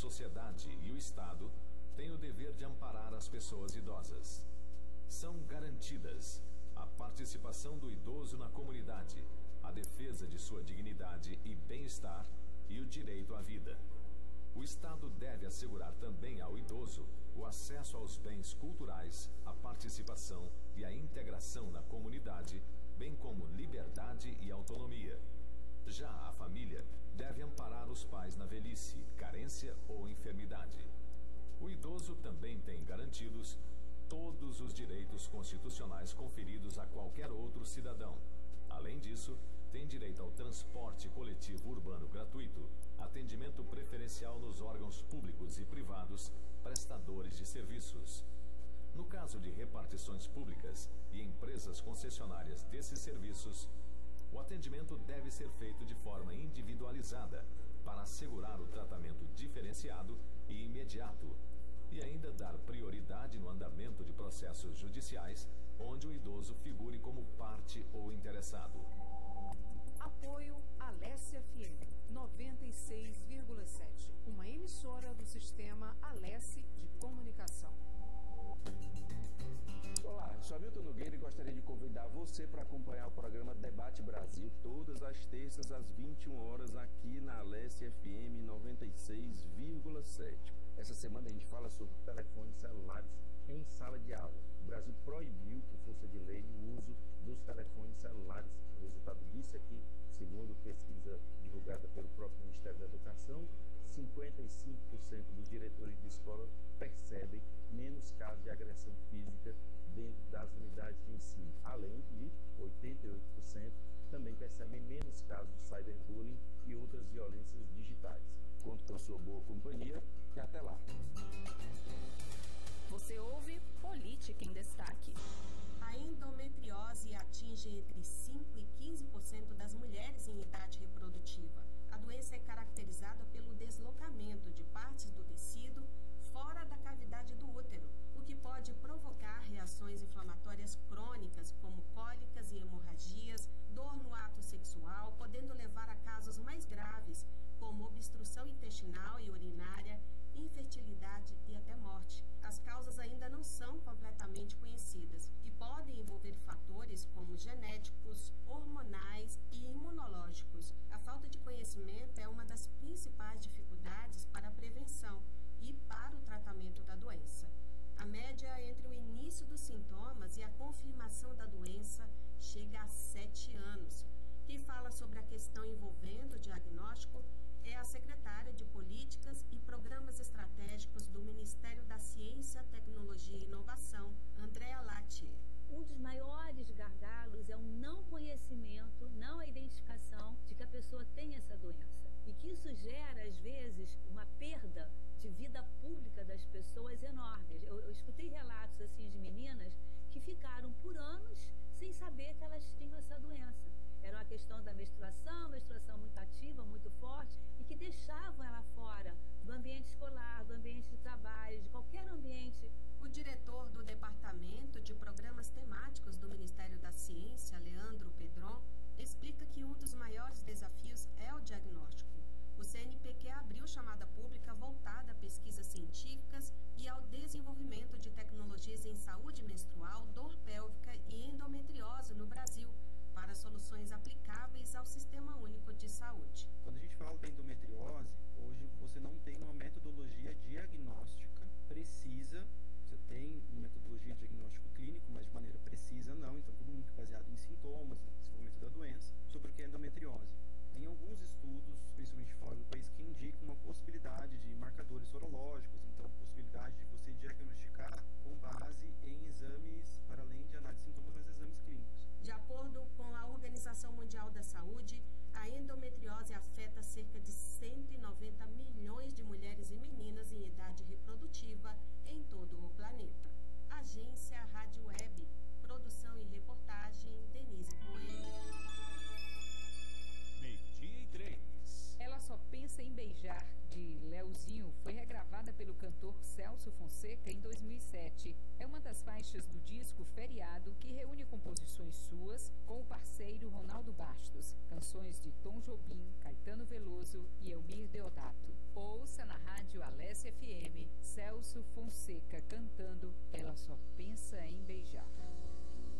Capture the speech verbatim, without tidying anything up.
sociedade e o Estado têm o dever de amparar as pessoas idosas. São garantidas a participação do idoso na comunidade, a defesa de sua dignidade e bem-estar e o direito à vida. O Estado deve assegurar também ao idoso o acesso aos bens culturais, a participação e a integração na comunidade, bem como liberdade e autonomia. Já a família deve amparar os pais na velhice, carência ou enfermidade. O idoso também tem garantidos todos os direitos constitucionais conferidos a qualquer outro cidadão. Além disso, tem direito ao transporte coletivo urbano gratuito, atendimento preferencial nos órgãos públicos e privados, prestadores de serviços. No caso de repartições públicas e empresas concessionárias desses serviços, o atendimento deve ser feito de forma individualizada para assegurar o tratamento diferenciado e imediato e ainda dar prioridade no andamento de processos judiciais onde o idoso figure como parte ou interessado. Apoio Alesse F M noventa e seis vírgula sete, uma emissora do sistema Alesse de Comunicação. Olá, eu sou Hamilton Nogueira e gostaria de convidar você para acompanhar o programa Debate Brasil todas as terças às vinte e uma horas aqui na Alesse F M noventa e seis vírgula sete. Essa semana a gente fala sobre telefones celulares em sala de aula. O Brasil proibiu, por força de lei, o uso dos telefones celulares. O resultado disso é que, segundo pesquisa divulgada pelo próprio Ministério da Educação, cinquenta e cinco por cento dos diretores de escola percebem menos casos de agressão física dentro das unidades de ensino. Além de oitenta e oito por cento também percebem menos casos de cyberbullying e outras violências digitais. Conto com a sua boa companhia e até lá. Você ouve Política em Destaque. A endometriose atinge entre cinco e quinze por cento das mulheres em idade reprodutiva. A doença é caracterizada pelo deslocamento de partes do tecido fora da cavidade do útero, o que pode provocar reações inflamatórias crônicas, como cólicas e hemorragias, dor no ato sexual, podendo levar a casos mais graves, como obstrução intestinal e urinária, infertilidade e até morte. As causas ainda não são completamente conhecidas e podem envolver fatores como genéticos, hormonais e imunológicos. A falta de conhecimento é uma das principais dificuldades para a prevenção e para o tratamento da doença. A média entre o início dos sintomas e a confirmação da doença chega a sete anos. Quem fala sobre a questão envolvendo o diagnóstico é a secretária de Políticas e Programas Estratégicos do Ministério da Ciência, Tecnologia e Inovação, Andréa Latier. Um dos maiores gargalos é o não conhecimento, não a identificação de que a pessoa tem essa doença. E que isso gera, às vezes, uma perda de vida pública das pessoas enormes. Eu, eu escutei relatos assim de meninas que ficaram por anos sem saber que elas tinham essa doença. Era uma questão da menstruação, menstruação muito ativa, muito forte, e que deixavam ela fora do ambiente escolar, do ambiente de trabalho, de qualquer ambiente. O diretor do Departamento de Programas Temáticos do Ministério da Ciência, Leandro Pedron, explica que um dos maiores desafios é o diagnóstico. O C N P Q abriu chamada pública voltada a pesquisas científicas e ao desenvolvimento de tecnologias em saúde menstrual, dor pélvica e endometriose no Brasil, para soluções aplicáveis ao Sistema Único de Saúde. Quando a gente fala da endometriose, hoje você não tem uma metodologia diagnóstica precisa. Você tem uma metodologia de diagnóstico clínico, mas de maneira precisa não. Então, tudo muito baseado em sintomas, no desenvolvimento da doença, sobre o que é endometriose. Tem alguns estudos, principalmente fora do país, que indicam uma possibilidade de marcadores sorológicos, então possibilidade de você diagnosticar com base em exames, para além de análise de sintomas, mas exames clínicos. De acordo com a Organização Mundial da Saúde, a endometriose afeta cerca de cento e noventa milhões de mulheres e meninas em idade reprodutiva em todo o planeta. Agência Rádio Web, produção e reportagem, Denise Coelho. Meio-dia e três. Ela Só Pensa em Beijar, de Leozinho, foi regravada pelo cantor Celso Fonseca em dois mil e sete. É uma das faixas do disco Feriado, que reúne composições suas com o parceiro Ronaldo Bastos, canções de Tom Jobim, Caetano Veloso e Elmir Deodato. Ouça na rádio Alessia F M, Celso Fonseca cantando Ela Só Pensa em Beijar.